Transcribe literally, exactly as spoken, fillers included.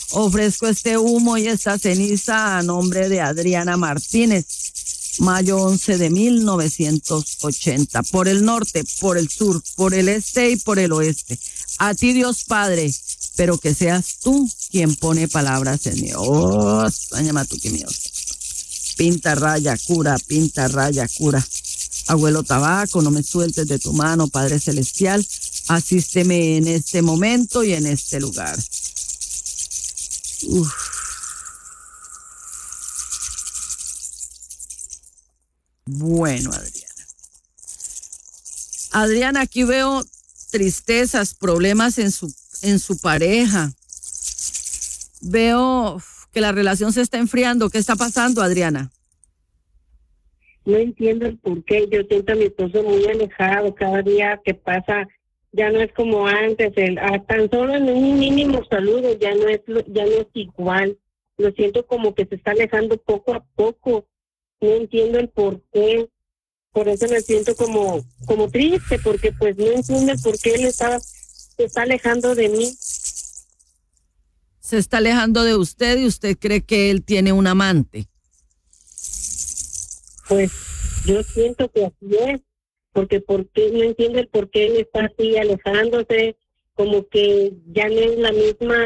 Ofrezco este humo y esta ceniza a nombre de Adriana Martínez, mayo once de mil novecientos ochenta, por el norte, por el sur, por el este y por el oeste. A ti, Dios Padre, pero que seas tú quien pone palabras en mí. Oh, pinta, raya, cura, pinta, raya, cura. Abuelo Tabaco, no me sueltes de tu mano, Padre Celestial, asísteme en este momento y en este lugar. Uf. Bueno, Adriana. Adriana, aquí veo tristezas, problemas en su, en su pareja. Veo que la relación se está enfriando. ¿Qué está pasando, Adriana? No entiendo el por qué. Yo siento a mi esposo muy alejado. Cada día que pasa ya no es como antes. El, a, tan solo en un mínimo saludo ya no es ya no es igual. Lo siento como que se está alejando poco a poco. No entiendo el por qué. Por eso me siento como como triste, porque pues no entiendo el por qué él está, se está alejando de mí. Se está alejando de usted y usted cree que él tiene un amante. Pues yo siento que así es, porque porque no entiendo el por qué él está así alejándose, como que ya no es la misma